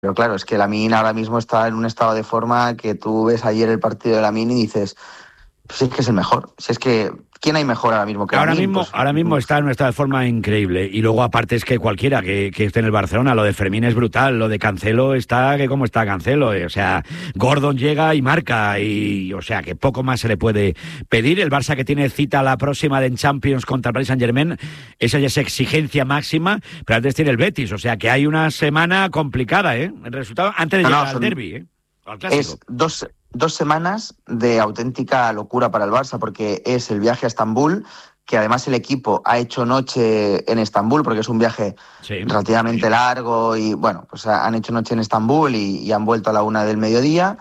Pero claro, es que Lamine ahora mismo está en un estado de forma que tú ves ayer el partido de Lamine y dices, pues si es que es el mejor. Si es que, ¿quién hay mejor ahora mismo que Lamine? Pues, Ahora mismo está en un estado de forma increíble. Y luego, aparte, es que cualquiera que esté en el Barcelona, lo de Fermín es brutal, lo de Cancelo está que como está Cancelo. O sea, Gordon llega y marca. Y, o sea, que poco más se le puede pedir. El Barça, que tiene cita la próxima de en Champions contra el Paris Saint-Germain, esa ya es exigencia máxima, pero antes tiene el Betis. O sea, que hay una semana complicada, ¿eh? El resultado antes de llegar al derbi, ¿eh? Al clásico. Es dos semanas de auténtica locura para el Barça, porque es el viaje a Estambul, que además el equipo ha hecho noche en Estambul, porque es un viaje relativamente largo, y bueno, pues han hecho noche en Estambul y han vuelto a la 1 del mediodía.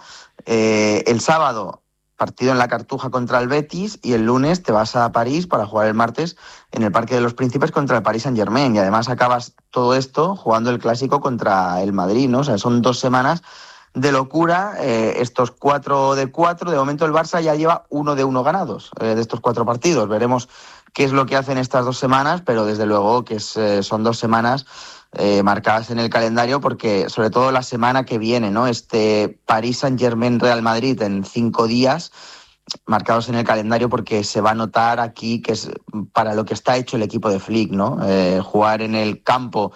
El sábado, partido en la Cartuja contra el Betis, y el lunes te vas a París para jugar el martes en el Parque de los Príncipes contra el Paris Saint-Germain, y además acabas todo esto jugando el Clásico contra el Madrid, ¿no? O sea, son 2 semanas de locura, estos 4 de 4. De momento el Barça ya lleva 1 de 1 ganados de estos 4 partidos. Veremos qué es lo que hacen estas 2 semanas, pero desde luego que son 2 semanas marcadas en el calendario, porque sobre todo la semana que viene, ¿no? Este París Saint-Germain-Real Madrid en 5 días marcados en el calendario, porque se va a notar aquí que es para lo que está hecho el equipo de Flick, ¿no? Jugar en el campo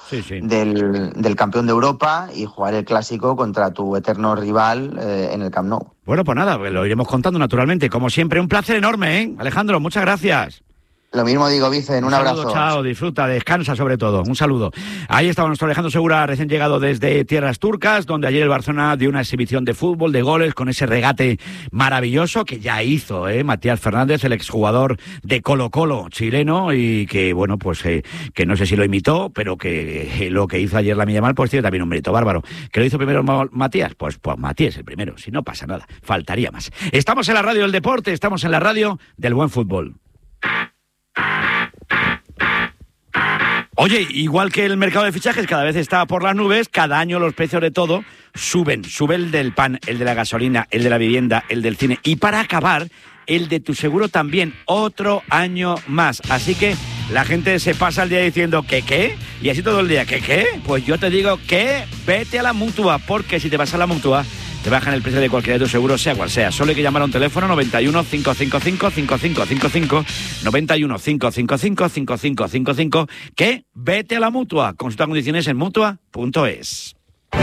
del campeón de Europa y jugar el Clásico contra tu eterno rival en el Camp Nou. Bueno, pues nada, lo iremos contando naturalmente. Como siempre, un placer enorme, ¿eh? Alejandro, muchas gracias. Lo mismo digo, Vicen, un abrazo. Chao, disfruta, descansa sobre todo. Un saludo. Ahí estaba nuestro Alejandro Segura, recién llegado desde tierras turcas, donde ayer el Barcelona dio una exhibición de fútbol, de goles, con ese regate maravilloso que ya hizo Matías Fernández, el exjugador de Colo-Colo chileno, y que, bueno, pues que no sé si lo imitó, pero que lo que hizo ayer Lamine Yamal, pues tiene también un mérito bárbaro. ¿Que lo hizo primero Matías? Pues Matías el primero, si no pasa nada, faltaría más. Estamos en la radio del deporte, estamos en la radio del buen fútbol. Oye, igual que el mercado de fichajes cada vez está por las nubes, cada año los precios de todo suben. Sube el del pan, el de la gasolina, el de la vivienda, el del cine. Y para acabar, el de tu seguro también, otro año más. Así que la gente se pasa el día diciendo ¿que qué? Y así todo el día, ¿que qué? Pues yo te digo que vete a la Mutua, porque si te vas a la Mutua te bajan el precio de cualquiera de tus seguros, sea cual sea. Solo hay que llamar a un teléfono 91 555 5555, 91 555 5555, que vete a la Mutua. Consulta condiciones en mutua.es.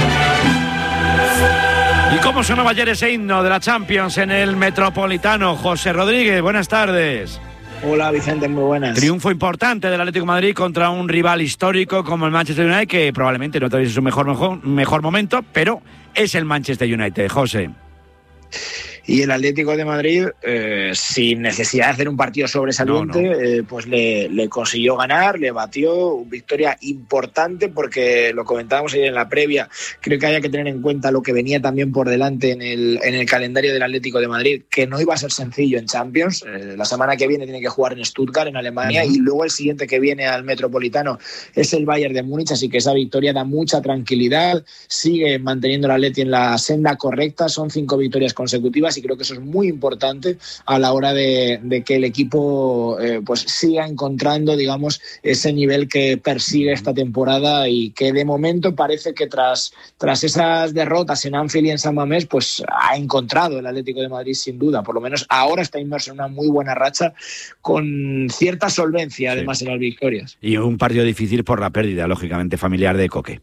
¿Y cómo sonaba ayer ese himno de la Champions en el Metropolitano? José Rodríguez, buenas tardes. Hola Vicente, muy buenas. Triunfo importante del Atlético de Madrid contra un rival histórico como el Manchester United, que probablemente no tuviese su mejor momento, pero es el Manchester United, José. Y el Atlético de Madrid, sin necesidad de hacer un partido sobresaliente, pues le consiguió ganar, le batió, victoria importante, porque lo comentábamos ayer en la previa. Creo que haya que tener en cuenta lo que venía también por delante en el calendario del Atlético de Madrid, que no iba a ser sencillo en Champions. La semana que viene tiene que jugar en Stuttgart, en Alemania, y luego el siguiente que viene al Metropolitano es el Bayern de Múnich, así que esa victoria da mucha tranquilidad, sigue manteniendo el Atleti en la senda correcta, son 5 victorias consecutivas, y creo que eso es muy importante a la hora de que el equipo pues siga encontrando, digamos, ese nivel que persigue esta temporada, y que de momento parece que tras esas derrotas en Anfield y en San Mamés, pues ha encontrado el Atlético de Madrid, sin duda. Por lo menos ahora está inmerso en una muy buena racha, con cierta solvencia además en las victorias. Y un partido difícil por la pérdida, lógicamente, familiar de Coque.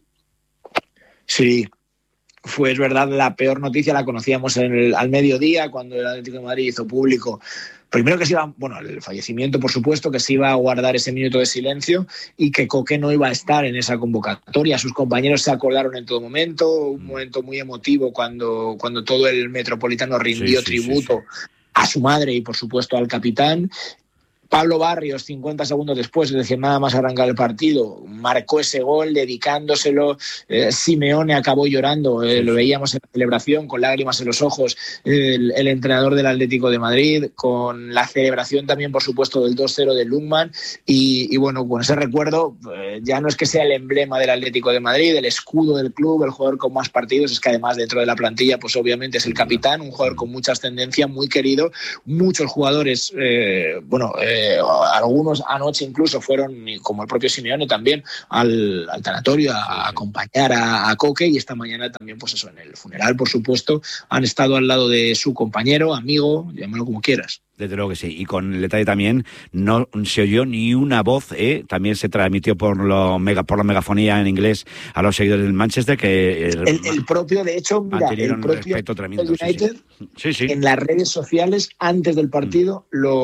Sí. Es verdad, la peor noticia la conocíamos al mediodía, cuando el Atlético de Madrid hizo público, primero que se iba, el fallecimiento, por supuesto, que se iba a guardar ese minuto de silencio, y que Coque no iba a estar en esa convocatoria. Sus compañeros se acordaron en todo momento, un momento muy emotivo cuando todo el Metropolitano rindió tributo a su madre y, por supuesto, al capitán. Pablo Barrios, 50 segundos después, es decir, nada más arrancar el partido, marcó ese gol dedicándoselo. Simeone acabó llorando, lo veíamos en la celebración, con lágrimas en los ojos, el entrenador del Atlético de Madrid, con la celebración también, por supuesto, del 2-0 de Lungman, y bueno, con ese recuerdo, ya no es que sea el emblema del Atlético de Madrid, el escudo del club, el jugador con más partidos, es que además dentro de la plantilla, pues obviamente es el capitán, un jugador con mucha ascendencia, muy querido, muchos jugadores, algunos anoche incluso fueron, como el propio Simeone, también al tanatorio a acompañar a Coque, y esta mañana también, pues eso, en el funeral, por supuesto, han estado al lado de su compañero, amigo, llámalo como quieras. Desde luego que sí, y con el detalle también no se oyó ni una voz, también se transmitió por la megafonía en inglés a los seguidores del Manchester, que el propio, de hecho, mira, el propio United, en las redes sociales antes del partido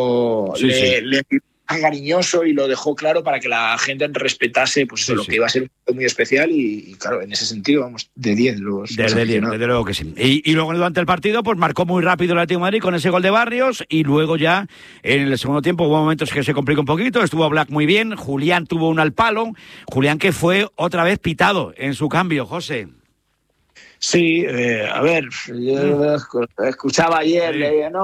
le cariñoso y lo dejó claro para que la gente respetase pues lo que iba a ser un momento muy especial, y claro, en ese sentido, vamos, de 10 desde luego que sí. Y luego durante el partido pues marcó muy rápido el Atlético de Madrid con ese gol de Barrios, y luego ya en el segundo tiempo hubo momentos que se complicó un poquito, estuvo Black muy bien, Julián tuvo uno al palo, Julián que fue otra vez pitado en su cambio, José. Sí, a ver, yo escuchaba ayer,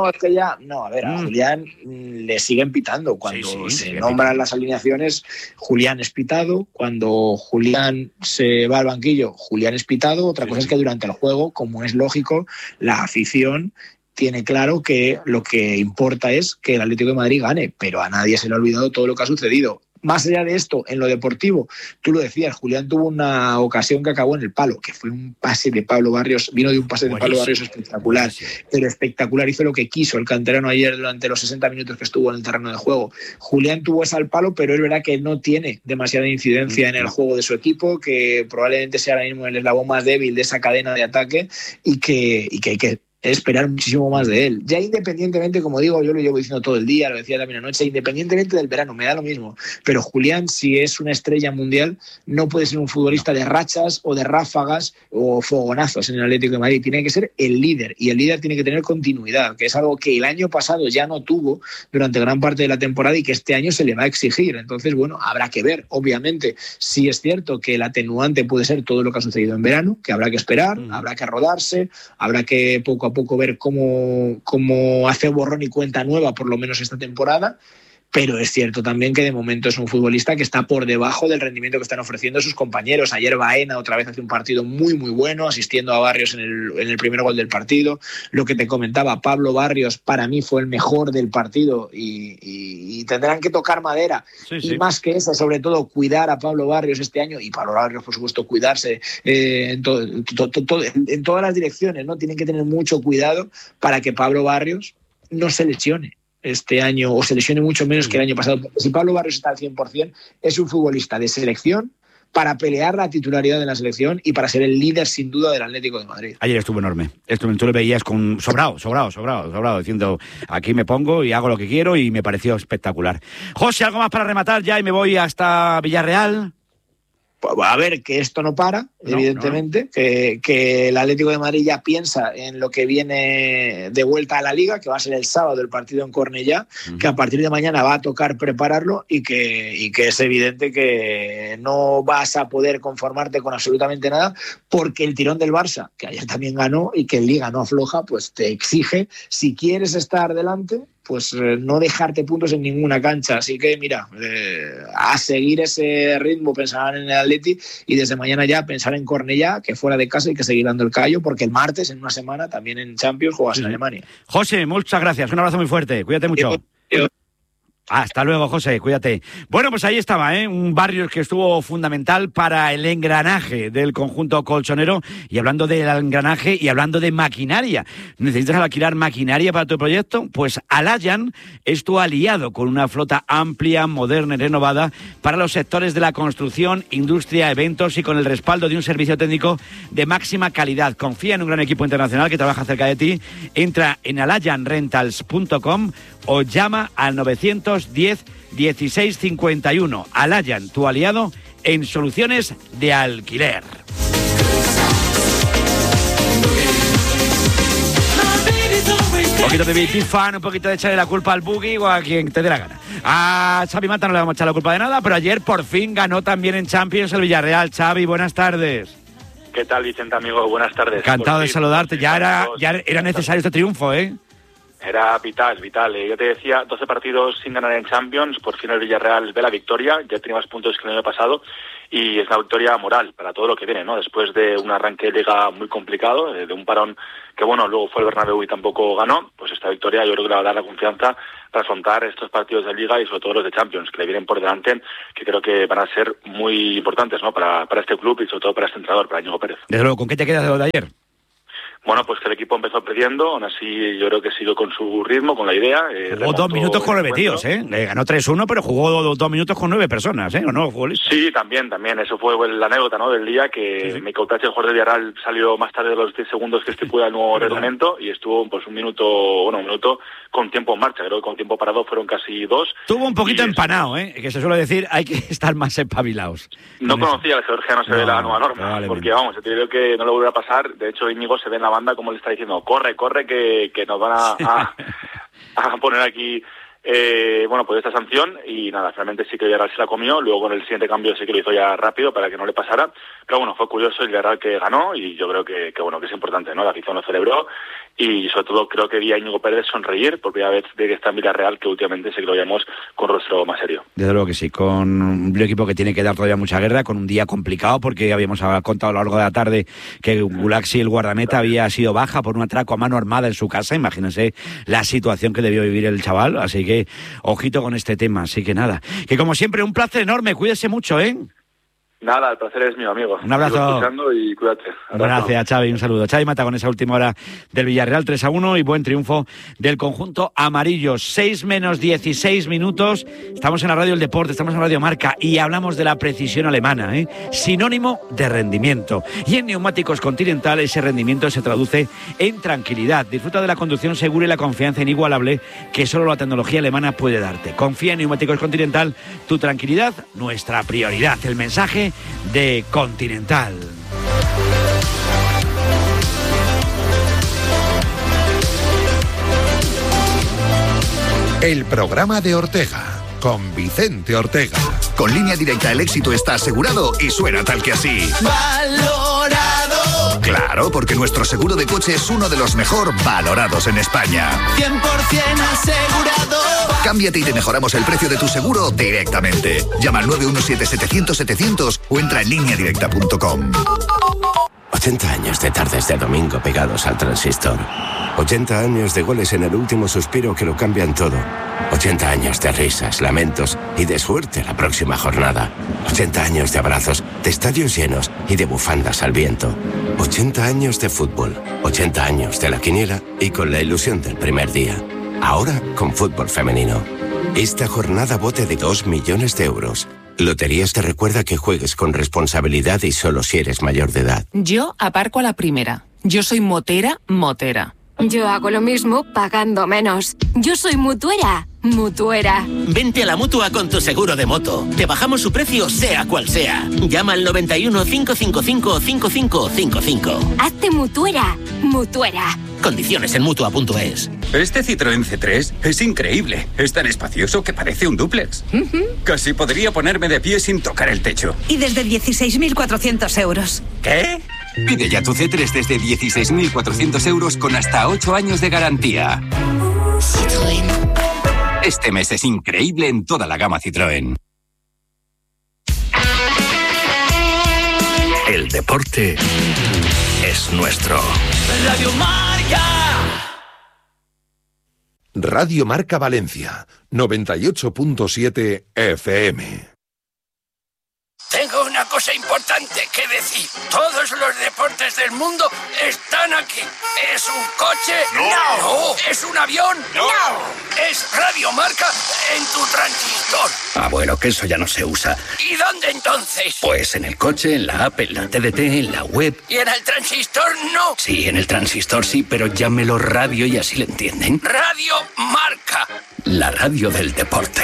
a Julián le siguen pitando. Cuando se nombran las alineaciones, Julián es pitado. Cuando Julián se va al banquillo, Julián es pitado. Otra cosa es que durante el juego, como es lógico, la afición tiene claro que lo que importa es que el Atlético de Madrid gane, pero a nadie se le ha olvidado todo lo que ha sucedido. Más allá de esto, en lo deportivo, tú lo decías, Julián tuvo una ocasión que acabó en el palo, que fue un pase de Pablo Barrios, vino de un pase de Pablo Barrios espectacular, pero espectacular, hizo lo que quiso el canterano ayer durante los 60 minutos que estuvo en el terreno de juego. Julián tuvo esa al palo, pero es verdad que no tiene demasiada incidencia en el juego de su equipo, que probablemente sea ahora mismo el eslabón más débil de esa cadena de ataque, y que hay que esperar muchísimo más de él. Ya independientemente, como digo, yo lo llevo diciendo todo el día, lo decía también anoche, independientemente del verano, me da lo mismo. Pero Julián, si es una estrella mundial, no puede ser un futbolista de rachas o de ráfagas o fogonazos en el Atlético de Madrid. Tiene que ser el líder, y el líder tiene que tener continuidad, que es algo que el año pasado ya no tuvo durante gran parte de la temporada y que este año se le va a exigir. Entonces, bueno, habrá que ver. Obviamente, sí es cierto que el atenuante puede ser todo lo que ha sucedido en verano, que habrá que esperar, habrá que rodarse, habrá que poco a poco ver cómo hace borrón y cuenta nueva, por lo menos esta temporada. Pero es cierto también que de momento es un futbolista que está por debajo del rendimiento que están ofreciendo sus compañeros. Ayer Baena otra vez hace un partido muy muy bueno, asistiendo a Barrios en el primer gol del partido. Lo que te comentaba, Pablo Barrios para mí fue el mejor del partido, y tendrán que tocar madera. Y más que eso, sobre todo cuidar a Pablo Barrios este año, y Pablo Barrios por supuesto cuidarse en todas las direcciones, ¿no? Tienen que tener mucho cuidado para que Pablo Barrios no se lesione este año, o se lesione mucho menos que el año pasado. Porque si Pablo Barrios está al 100%, es un futbolista de selección para pelear la titularidad de la selección y para ser el líder sin duda del Atlético de Madrid. Ayer estuvo enorme. Tú lo veías con sobrado, diciendo aquí me pongo y hago lo que quiero, y me pareció espectacular. José, ¿algo más para rematar ya y me voy hasta Villarreal? A ver, que esto no para, evidentemente, que el Atlético de Madrid ya piensa en lo que viene de vuelta a la Liga, que va a ser el sábado el partido en Cornellá, que a partir de mañana va a tocar prepararlo, y que es evidente que no vas a poder conformarte con absolutamente nada, porque el tirón del Barça, que ayer también ganó y que en Liga no afloja, pues te exige, si quieres estar delante, pues no dejarte puntos en ninguna cancha. Así que mira, a seguir ese ritmo, pensar en el Atleti, y desde mañana ya pensar en Cornellá, que fuera de casa hay que seguir dando el callo, porque el martes, en una semana, también en Champions juegas en Alemania. José, muchas gracias, un abrazo muy fuerte, cuídate mucho. Hasta luego, José, cuídate. Bueno, pues ahí estaba, un Barrios que estuvo fundamental para el engranaje del conjunto colchonero. Y hablando del engranaje y hablando de maquinaria, ¿necesitas alquilar maquinaria para tu proyecto? Pues Alayan es tu aliado, con una flota amplia, moderna y renovada para los sectores de la construcción, industria, eventos, y con el respaldo de un servicio técnico de máxima calidad. Confía en un gran equipo internacional que trabaja cerca de ti. Entra en alayanrentals.com o llama al 910 16 51. Alayan, tu aliado en soluciones de alquiler. Un poquito de Big Fan, un poquito de echarle la culpa al Buggy o a quien te dé la gana. A Xavi Mata no le vamos a echar la culpa de nada, pero ayer por fin ganó también en Champions el Villarreal. Xavi, buenas tardes. ¿Qué tal, Vicente, amigo? Buenas tardes. Encantado de saludarte. Ya era necesario este triunfo, ¿eh? Era vital. Yo te decía, 12 partidos sin ganar en Champions, por fin el Villarreal ve la victoria, ya tenía más puntos que el año pasado, y es una victoria moral para todo lo que viene, ¿no? Después de un arranque de liga muy complicado, de un parón que, bueno, luego fue el Bernabéu y tampoco ganó, pues esta victoria yo creo que le va a dar la confianza para afrontar estos partidos de liga y sobre todo los de Champions, que le vienen por delante, que creo que van a ser muy importantes, ¿no? Para este club y sobre todo para este entrenador, para Íñigo Pérez. Desde luego, ¿con qué te quedas de lo de ayer? Bueno, pues que el equipo empezó perdiendo, aún así yo creo que siguió con su ritmo, con la idea. Jugó 2 minutos con 9 tíos, ¿eh? Le ganó 3-1, pero jugó 2 minutos con 9 personas, ¿eh? ¿O no, futbolista? Sí, también. Eso fue la anécdota, ¿no? Del día que Mikel Otachi, el jugador de Villarreal, salió más tarde de los 10 segundos que estipula el nuevo reglamento y estuvo pues un minuto con tiempo en marcha. Creo que con tiempo parado fueron casi 2. Estuvo un poquito empanado, ¿eh? Que se suele decir, hay que estar más espabilados. No conocía el georgiano, se ve la nueva norma, porque vamos, te digo que no lo volverá a pasar. De hecho, Íñigo se ve en la banda como le está diciendo, corre, que nos van a poner aquí pues esta sanción. Y nada, finalmente sí que Villarreal se la comió. Luego con el siguiente cambio sí que lo hizo ya rápido para que no le pasara, pero bueno, fue curioso el Villarreal que ganó y yo creo que es importante, ¿no? La afición lo celebró y sobre todo creo que vi a Íñigo Pérez sonreír por primera vez de que está en Villarreal, que últimamente sí que lo veíamos con rostro más serio. Desde luego que sí, con un equipo que tiene que dar todavía mucha guerra, con un día complicado, porque habíamos contado a lo largo de la tarde que Gulaxi, el guardameta, había sido baja por un atraco a mano armada en su casa. Imagínense la situación que debió vivir el chaval, así que ojito con este tema. Así que nada, que como siempre un placer enorme, cuídese mucho, ¿eh? Nada, el placer es mío, amigo. Un abrazo. Sigo escuchando y cuídate. Gracias, Xavi. Un saludo. Xavi Mata con esa última hora del Villarreal, 3-1 y buen triunfo del conjunto amarillo. 6 menos 16 minutos. Estamos en la Radio El Deporte, estamos en Radio Marca y hablamos de la precisión alemana, ¿eh? Sinónimo de rendimiento. Y en Neumáticos Continental ese rendimiento se traduce en tranquilidad. Disfruta de la conducción segura y la confianza inigualable que solo la tecnología alemana puede darte. Confía en Neumáticos Continental, tu tranquilidad, nuestra prioridad. El mensaje de Continental. El programa de Ortega, con Vicente Ortega. Con Línea Directa el éxito está asegurado y suena tal que así. ¡Valorado! Claro, porque nuestro seguro de coche es uno de los mejor valorados en España. 100% asegurado. Cámbiate y te mejoramos el precio de tu seguro directamente. Llama al 917-700-700 o entra en lineadirecta.com. 80 años de tardes de domingo pegados al transistor. 80 años de goles en el último suspiro que lo cambian todo. 80 años de risas, lamentos y de suerte la próxima jornada. 80 años de abrazos, de estadios llenos y de bufandas al viento. 80 años de fútbol, 80 años de la quiniela y con la ilusión del primer día. Ahora con fútbol femenino. Esta jornada bote de 2 millones de euros. Loterías te recuerda que juegues con responsabilidad y solo si eres mayor de edad. Yo aparco a la primera. Yo soy motera. Yo hago lo mismo pagando menos. Yo soy mutuera. Vente a la Mutua con tu seguro de moto. Te bajamos su precio sea cual sea. Llama al 91 555 5555. Hazte mutuera. Condiciones en Mutua.es. Este Citroën C3 es increíble. Es tan espacioso que parece un dúplex. Casi podría ponerme de pie sin tocar el techo. Y desde 16.400 euros. ¿Qué? Pide ya tu C3 desde 16.400 euros con hasta 8 años de garantía. Citroën. Este mes es increíble en toda la gama Citroën. El deporte es nuestro. Radio Marca. Radio Marca Valencia, 98.7 FM. Tengo una cosa importante que decir. Todos los deportes del mundo están aquí. ¿Es un coche? No. ¿Es un avión? No. ¿Es Radio Marca en tu transistor? Ah, bueno, que eso ya no se usa. ¿Y dónde entonces? Pues en el coche, en la app, en la TDT, en la web. ¿Y en el transistor no? Sí, en el transistor sí, pero llámelo radio y así le entienden. Radio Marca. La radio del deporte.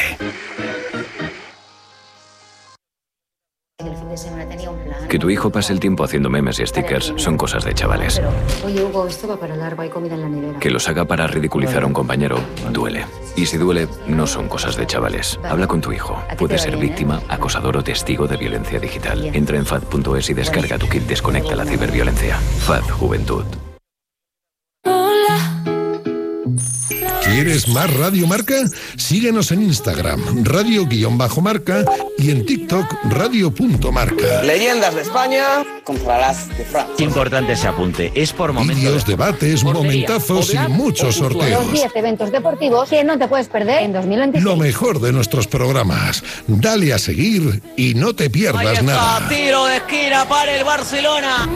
Que tu hijo pase el tiempo haciendo memes y stickers son cosas de chavales. Oye, Hugo, esto va para largo, hay comida en la nevera. Que los haga para ridiculizar a un compañero duele. Y si duele, no son cosas de chavales. Habla con tu hijo. Puede ser víctima, acosador o testigo de violencia digital. Entra en FAD.es y descarga tu kit Desconecta la ciberviolencia. FAD Juventud. ¿Quieres más Radio Marca? Síguenos en Instagram, radio_marca, y en TikTok, radio.marca. Leyendas de España contra las de Francia. Qué importante ese apunte. Es por momentos. Vídeos, debates, momentazos y muchos sorteos. Los 10 eventos deportivos que no te puedes perder en 2026. Lo mejor de nuestros programas. Dale a seguir y no te pierdas nada. Tiro de esquina para el Barcelona.